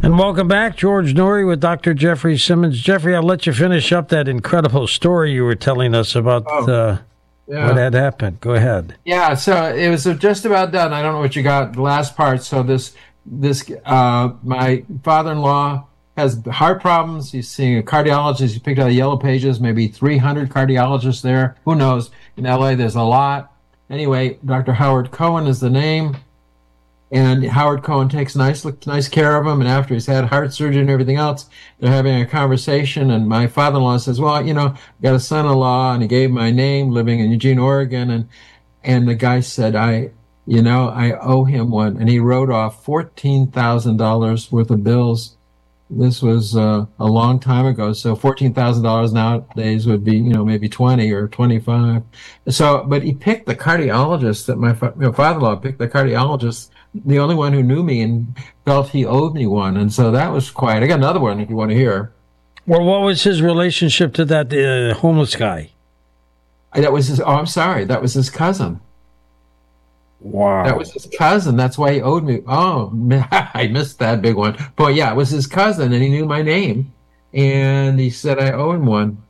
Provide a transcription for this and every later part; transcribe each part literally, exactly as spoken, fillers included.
And welcome back, George Noory with Doctor Jeffrey Simmons. Jeffrey, I'll let you finish up that incredible story you were telling us about oh, uh, yeah. what had happened. Go ahead. Yeah, so it was just about done. I don't know what you got, the last part. So this, this, uh, my father-in-law has heart problems. He's seeing a cardiologist. He picked out the yellow pages, maybe three hundred cardiologists there. Who knows? In L A, there's a lot. Anyway, Doctor Howard Cohen is the name. And Howard Cohen takes nice nice care of him. And after he's had heart surgery and everything else, they're having a conversation. And my father-in-law says, well, you know, I got a son-in-law, and he gave my name, living in Eugene, Oregon. And and the guy said, I, you know, I owe him one. And he wrote off fourteen thousand dollars worth of bills. This was uh, a long time ago. So fourteen thousand dollars nowadays would be, you know, maybe twenty or twenty-five. So, but he picked the cardiologist that my, fa- my father-in-law picked the cardiologist, the only one who knew me and felt he owed me one. And so that was quiet. I got another one if you want to hear. Well, what was his relationship to that uh, homeless guy? That was his, oh, I'm sorry. That was his cousin. Wow. That was his cousin. That's why he owed me. Oh, I missed that big one. But yeah, it was his cousin, and he knew my name. And he said I owe him one.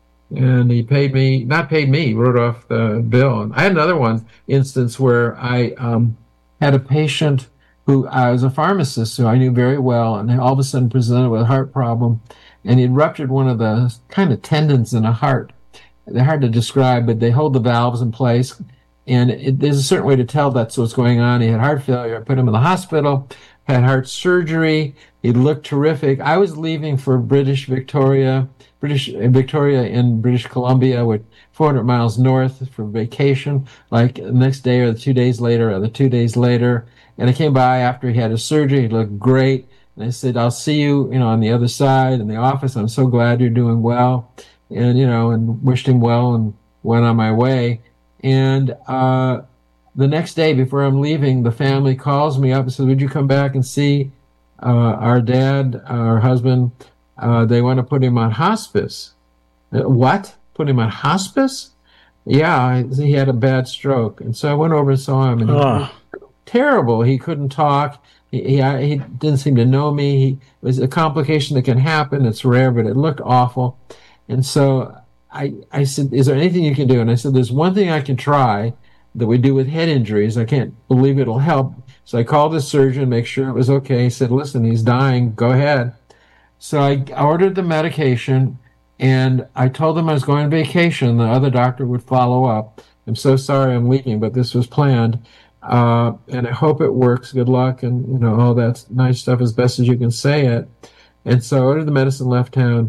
And he paid me, not paid me, he wrote off the bill. And I had another one instance where I um, had a patient who I was a pharmacist who I knew very well, and all of a sudden presented with a heart problem. And he ruptured one of the kind of tendons in a heart. They're hard to describe, but they hold the valves in place. And it, there's a certain way to tell that's what's going on. He had heart failure. I put him in the hospital, had heart surgery. He looked terrific. I was leaving for British Victoria, British Victoria in British Columbia, with four hundred miles north for vacation, like the next day or the two days later or the two days later. And I came by after he had his surgery. He looked great. And I said, I'll see you, you know, on the other side in the office. I'm so glad you're doing well. And, you know, and wished him well and went on my way. And uh, the next day, before I'm leaving, the family calls me up and says, would you come back and see uh, our dad, our husband? Uh, they want to put him on hospice. Uh, what? Put him on hospice? Yeah, he had a bad stroke. And so I went over and saw him. And he was terrible. He couldn't talk. He, he, he didn't seem to know me. He, it was a complication that can happen. It's rare, but it looked awful. And so I, I said, is there anything you can do? And I said, there's one thing I can try that we do with head injuries. I can't believe it'll help. So I called the surgeon, make sure it was okay. He said, listen, he's dying. Go ahead. So I ordered the medication, and I told them I was going on vacation. The other doctor would follow up. I'm so sorry I'm leaving, but this was planned. Uh, and I hope it works. Good luck. And, you know, all that nice stuff as best as you can say it. And so I ordered the medicine, left town.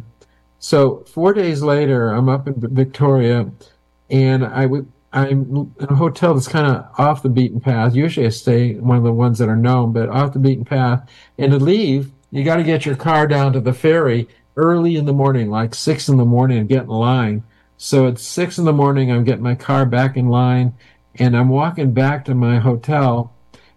So four days later, I'm up in Victoria, and I w- I'm in a hotel that's kind of off the beaten path. Usually I stay in one of the ones that are known, but off the beaten path. And to leave, you got to get your car down to the ferry early in the morning, like six in the morning, and get in line. So at six in the morning, I'm getting my car back in line, and I'm walking back to my hotel,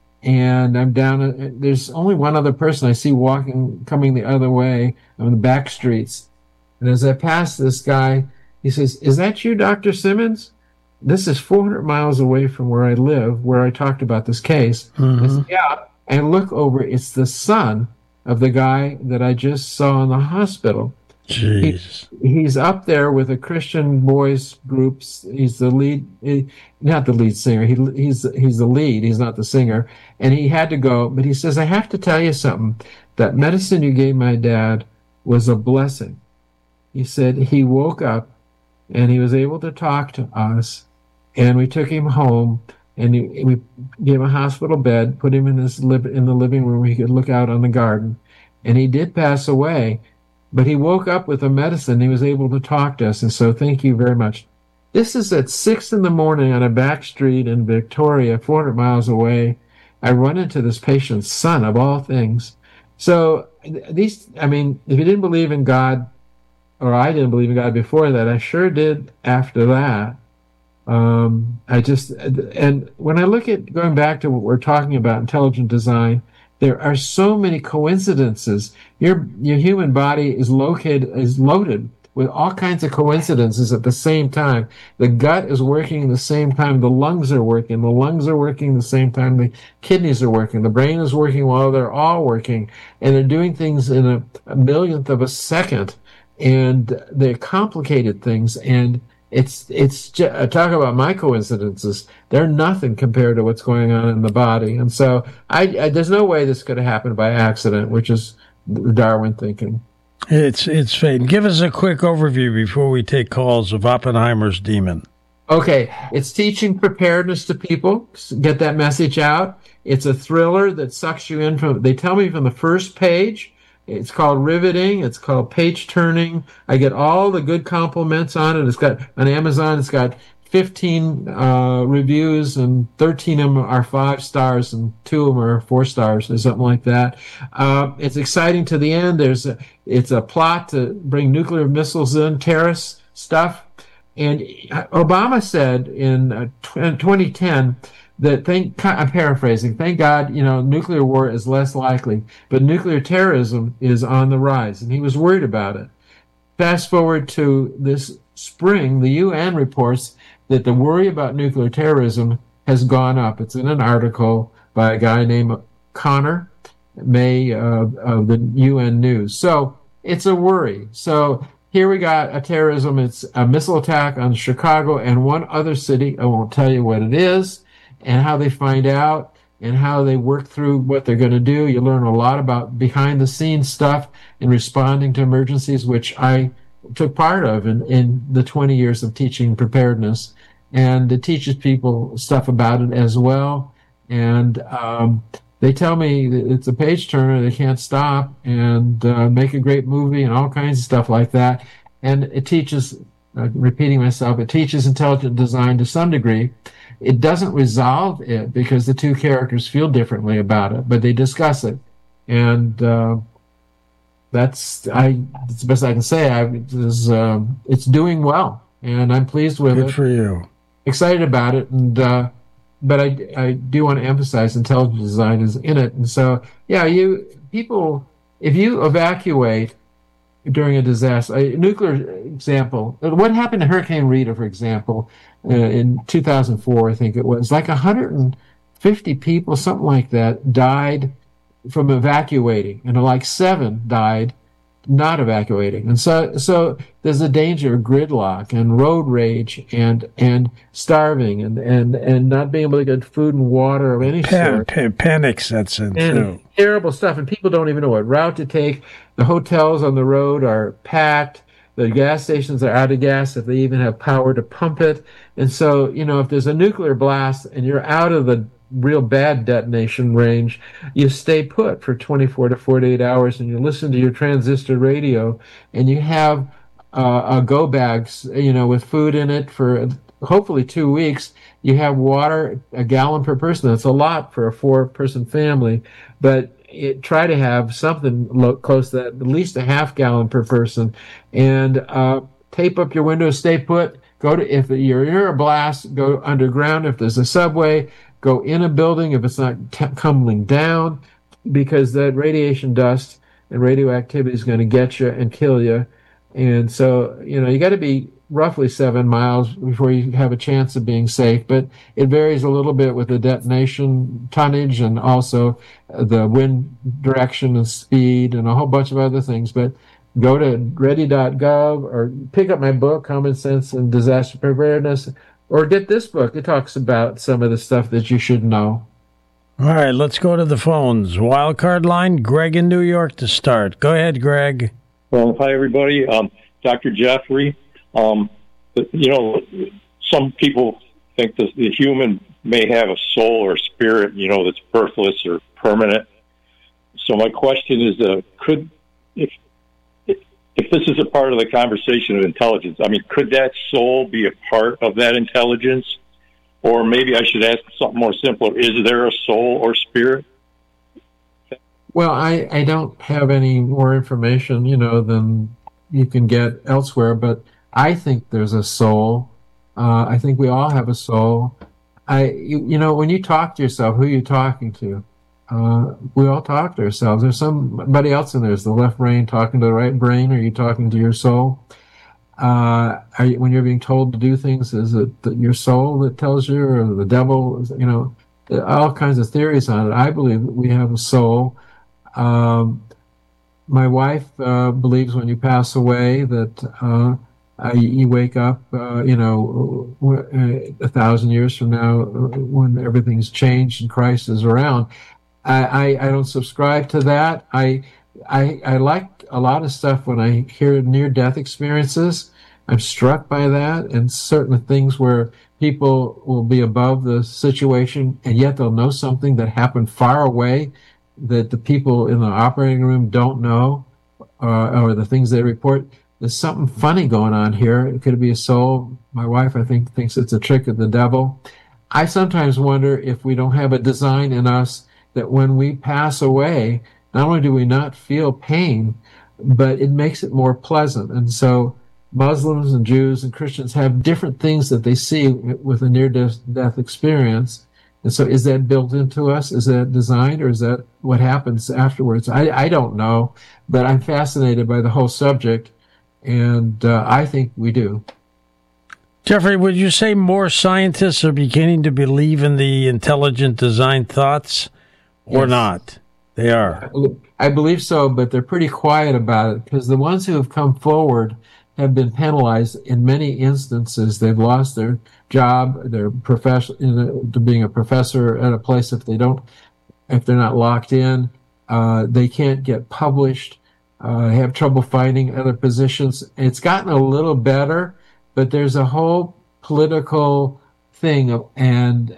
and I'm down. There's only one other person I see walking, coming the other way on the back streets. And as I pass this guy, he says, is that you, Doctor Simmons? This is four hundred miles away from where I live, where I talked about this case. Mm-hmm. I said, yeah. And I look over, it's the son of the guy that I just saw in the hospital. Jeez. He, he's up there with a Christian boys group. He's the lead, he, not the lead singer. He, he's, he's the lead. He's not the singer. And he had to go, but he says, I have to tell you something. That medicine you gave my dad was a blessing. He said he woke up and he was able to talk to us, and we took him home, and he, we gave him a hospital bed, put him in his li- in the living room where he could look out on the garden, and he did pass away, but he woke up with the medicine. He was able to talk to us, and so thank you very much. This is at six in the morning on a back street in Victoria, four hundred miles away. I run into this patient's son, of all things. So these, I mean, if you didn't believe in God, or I didn't believe in God before that, I sure did after that. Um, I just, and when I look at going back to what we're talking about, intelligent design, there are so many coincidences. Your your human body is located is loaded with all kinds of coincidences at the same time. The gut is working at the same time the lungs are working. The lungs are working at the same time the kidneys are working. The brain is working while they're all working. And they're doing things in a, a millionth of a second. And they're complicated things. And it's, it's just, talk about my coincidences. They're nothing compared to what's going on in the body. And so I, I there's no way this could have happened by accident, which is Darwin thinking. It's it's fate. Give us a quick overview before we take calls of Oppenheimer's Demon. Okay, it's teaching preparedness to people. Get that message out. It's a thriller that sucks you in from. They tell me from the first page. It's called riveting. It's called page turning. I get all the good compliments on it. It's got on Amazon. It's got fifteen uh, reviews, and thirteen of them are five stars, and two of them are four stars, or something like that. Uh, it's exciting to the end. There's a, it's a plot to bring nuclear missiles in, terrorist stuff. And Obama said in uh, twenty ten that, thank, I'm paraphrasing, thank God, you know, nuclear war is less likely, but nuclear terrorism is on the rise, and he was worried about it. Fast forward to this spring, the U N reports that the worry about nuclear terrorism has gone up. It's in an article by a guy named Connor May uh, of the U N News. So it's a worry. So here we got a terrorism. It's a missile attack on Chicago and one other city. I won't tell you what it is and how they find out and how they work through what they're going to do. You learn a lot about behind the scenes stuff in responding to emergencies, which I took part of in, in the twenty years of teaching preparedness. And it teaches people stuff about it as well. And um, they tell me that it's a page turner. They can't stop, and uh, make a great movie and all kinds of stuff like that. And it teaches, uh, repeating myself, it teaches intelligent design to some degree. It doesn't resolve it because the two characters feel differently about it, but they discuss it. And uh, that's I. That's the best I can say. I, it's, uh, it's doing well, and I'm pleased with Good it. Good for you. Excited about it, and uh, but I I do want to emphasize intelligent design is in it. And so yeah, you people, if you evacuate during a disaster, a nuclear example, what happened to Hurricane Rita, for example, uh, in two thousand four, I think it was, like one hundred fifty people, something like that, died from evacuating, and like seven died not evacuating. And so so there's a danger of gridlock and road rage and and starving and and and not being able to get food and water of any Pan, sort. pan, panic sets in and too. Terrible stuff, and people don't even know what route to take. The hotels on the road are packed. The gas stations are out of gas if they even have power to pump it. And so, you know, if there's a nuclear blast and you're out of the real bad detonation range, you stay put for twenty-four to forty-eight hours, and you listen to your transistor radio, and you have uh, a go bags, you know, with food in it for hopefully two weeks. You have water, a gallon per person. That's a lot for a four-person family, but it, try to have something lo- close to that, at least a half gallon per person, and uh, tape up your windows, stay put. Go to, if you're near a blast, go underground. If there's a subway, go in a building if it's not t- tumbling down, because that radiation dust and radioactivity is going to get you and kill you. And so, you know, you got to be roughly seven miles before you have a chance of being safe. But it varies a little bit with the detonation tonnage and also the wind direction and speed and a whole bunch of other things. But go to ready dot gov or pick up my book, Common Sense and Disaster Preparedness, or get this book. It talks about some of the stuff that you should know. All right, let's go to the phones. Wildcard line, Greg in New York to start. Go ahead, Greg. Well, hi, everybody. Um, Doctor Jeffrey, um, you know, some people think that the human may have a soul or spirit, you know, that's birthless or permanent. So my question is, uh, could, if, if this is a part of the conversation of intelligence, I mean, could that soul be a part of that intelligence? Or maybe I should ask something more simple. Is there a soul or spirit? Well, I, I don't have any more information, you know, than you can get elsewhere, but I think there's a soul. Uh, I think we all have a soul. I, you, you know, when you talk to yourself, who are you talking to? Uh, we all talk to ourselves. There's somebody else in there. Is the left brain talking to the right brain? Or are you talking to your soul? Uh, are you, when you're being told to do things, is it the, your soul that tells you, or the devil? You know, all kinds of theories on it. I believe that we have a soul. Um, my wife uh, believes when you pass away that uh, uh, you wake up, uh, you know, a thousand years from now when everything's changed and Christ is around. I, I, I don't subscribe to that. I, I I like a lot of stuff when I hear near-death experiences. I'm struck by that, and certain things where people will be above the situation, and yet they'll know something that happened far away that the people in the operating room don't know, uh, or the things they report. There's something funny going on here. It could be a soul. My wife, I think, thinks it's a trick of the devil. I sometimes wonder if we don't have a design in us that when we pass away, not only do we not feel pain, but it makes it more pleasant. And so Muslims and Jews and Christians have different things that they see with a near-death experience. And so is that built into us? Is that designed, or is that what happens afterwards? I, I don't know, but I'm fascinated by the whole subject, and uh, I think we do. Jeffrey, would you say more scientists are beginning to believe in the intelligent design thoughts or yes. not? They are. I believe so, but they're pretty quiet about it, because the ones who have come forward have been penalized in many instances. They've lost their job, their profession, you know, to being a professor at a place if they don't, if they're not locked in. Uh, they can't get published. Uh, have trouble finding other positions. It's gotten a little better, but there's a whole political thing of, and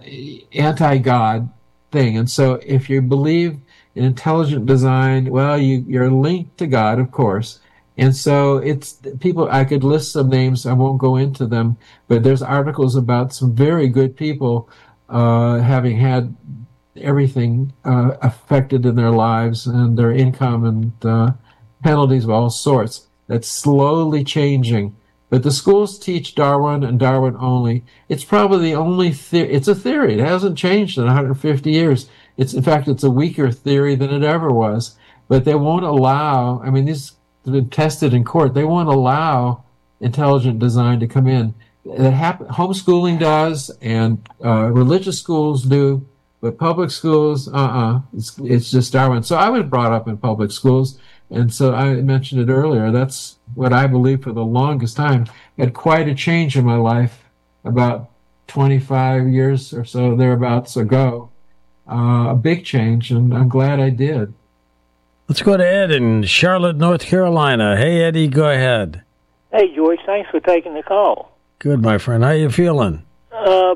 anti-God thing. And so if you believe in intelligent design, well, you, you're linked to God, of course. And so it's people, I could list some names, I won't go into them, but there's articles about some very good people uh, having had everything uh, affected in their lives and their income and uh, penalties of all sorts. That's slowly changing. But the schools teach Darwin and Darwin only. It's probably the only theory. It's a theory. It hasn't changed in one hundred fifty years. It's, in fact, it's a weaker theory than it ever was. But they won't allow, I mean, these have been tested in court. They won't allow intelligent design to come in. That happen, homeschooling does, and uh, religious schools do, but public schools, uh-uh. It's, it's just Darwin. So I was brought up in public schools, and so I mentioned it earlier. That's what I believe for the longest time. I had quite a change in my life about twenty-five years or so thereabouts ago. Uh, a big change, and I'm glad I did. Let's go to Ed in Charlotte, North Carolina. Hey, Eddie, go ahead. Hey, George, thanks for taking the call. Good, my friend. How you feeling? Uh,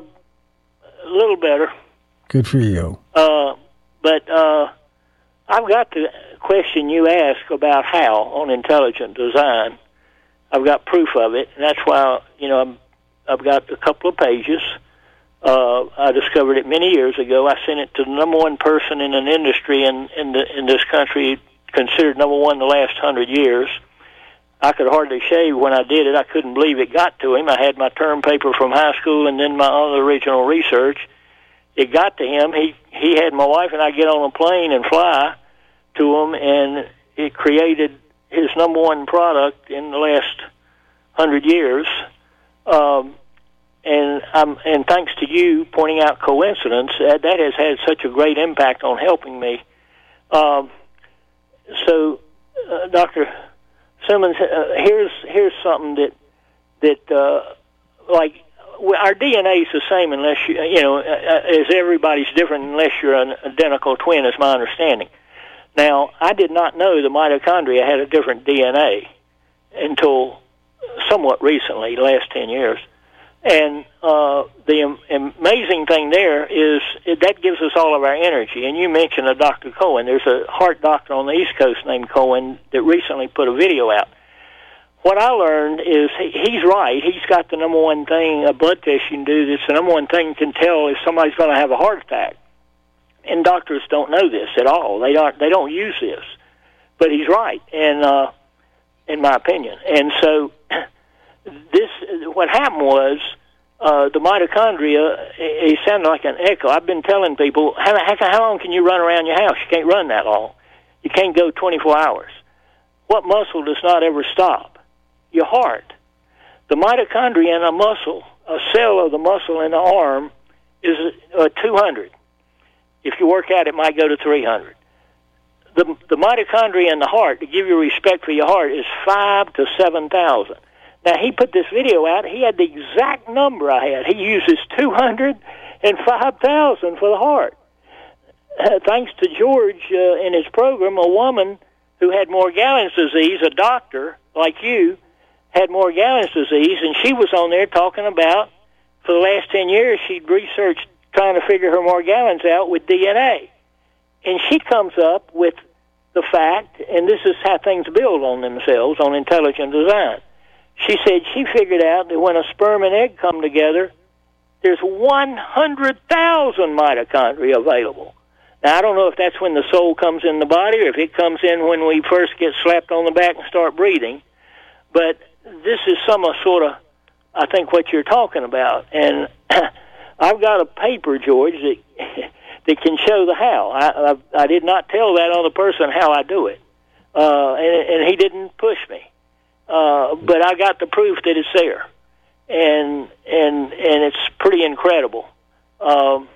a little better. Good for you. Uh, but uh, I've got the question you asked about how on intelligent design. I've got proof of it, and that's why, you know, I'm, I've got a couple of pages. Uh, I discovered it many years ago. I sent it to the number one person in an industry in in, the, in this country, considered number one the last hundred years. I could hardly shave when I did it. I couldn't believe it got to him. I had my term paper from high school and then my other original research. It got to him. He he had my wife and I get on a plane and fly to him, and it created his number one product in the last hundred years. Um, And um, and thanks to you pointing out coincidence, that, that has had such a great impact on helping me. Um, so, uh, Doctor Simmons, uh, here's here's something that that uh, like our D N A is the same unless you you know as everybody's different unless you're an identical twin, is my understanding. Now, I did not know the mitochondria had a different D N A until somewhat recently, the last ten years. And uh, the am- amazing thing there is it, that gives us all of our energy. And you mentioned a Doctor Cohen. There's a heart doctor on the East Coast named Cohen that recently put a video out. What I learned is he, he's right. He's got the number one thing, a blood test you can do, that's the number one thing you can tell if somebody's going to have a heart attack. And doctors don't know this at all. They don't, they don't use this. But he's right, and uh, in my opinion. And so... This, what happened was, uh, the mitochondria, it, it sounded like an echo. I've been telling people, how, how, how long can you run around your house? You can't run that long. You can't go twenty-four hours. What muscle does not ever stop? Your heart. the mitochondria in a muscle, a cell of the muscle in the arm, is uh, two hundred. If you work out, it might go to three hundred. The, the mitochondria in the heart, to give you respect for your heart, is five to seven thousand. Now, he put this video out. He had the exact number I had. He uses two hundred and five thousand for the heart. Uh, thanks to George, uh, in his program, a woman who had Morgellons disease, a doctor like you, had Morgellons disease, and she was on there talking about, for the last ten years, she'd researched trying to figure her Morgellons out with D N A. And she comes up with the fact, and this is how things build on themselves, on intelligent design. She said she figured out that when a sperm and egg come together, there's one hundred thousand mitochondria available. Now, I don't know if that's when the soul comes in the body or if it comes in when we first get slapped on the back and start breathing. But this is some sort of, I think, what you're talking about. And I've got a paper, George, that that can show the how. I, I, I did not tell that other person how I do it, uh, and, and he didn't push me. Uh, but I got the proof that it's there, and and and it's pretty incredible. Um,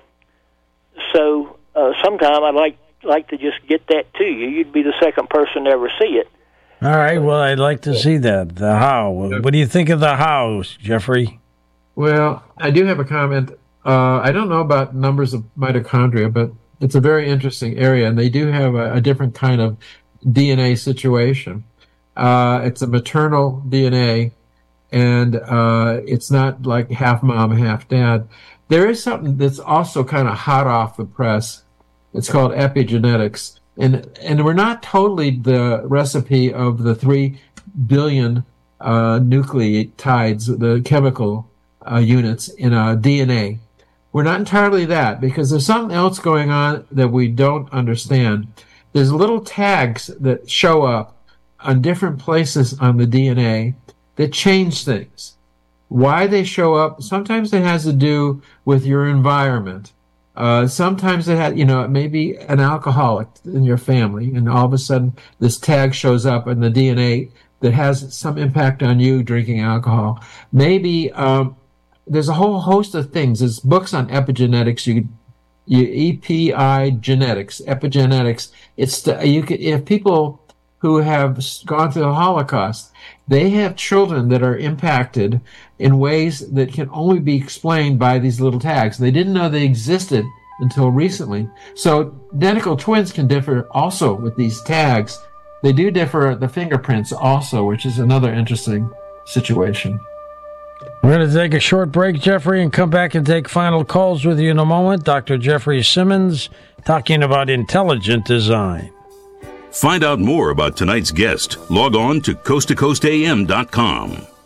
so uh, sometime I'd like like to just get that to you. You'd be the second person to ever see it. All right. Well, I'd like to see that. The how. What do you think of the hows, Jeffrey? Well, I do have a comment. Uh, I don't know about numbers of mitochondria, but it's a very interesting area, and they do have a, a different kind of D N A situation. Uh, it's a maternal D N A, and uh, it's not like half mom, half dad. There is something that's also kind of hot off the press. It's called epigenetics, and and we're not totally the recipe of the three billion uh, nucleotides, the chemical uh, units in a D N A. We're not entirely that, because there's something else going on that we don't understand. There's little tags that show up on different places on the D N A that change things. Why they show up, sometimes it has to do with your environment. Uh, sometimes it had, you know, it may be an alcoholic in your family, and all of a sudden this tag shows up in the D N A that has some impact on you drinking alcohol. Maybe, um, there's a whole host of things. There's books on epigenetics. You, you E P I genetics, epigenetics. It's the, you could, if people who have gone through the Holocaust, they have children that are impacted in ways that can only be explained by these little tags. They didn't know they existed until recently. So identical twins can differ also with these tags. They do differ at the fingerprints also, which is another interesting situation. We're going to take a short break, Jeffrey, and come back and take final calls with you in a moment. Doctor Jeffrey Simmons talking about intelligent design. Find out more about tonight's guest. Log on to coast to coast a m dot com.